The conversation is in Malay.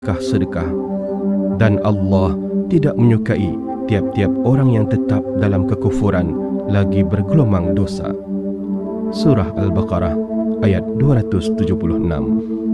sedekah. Dan Allah tidak menyukai tiap-tiap orang yang tetap dalam kekufuran lagi bergelumang dosa. Surah Al-Baqarah ayat 276.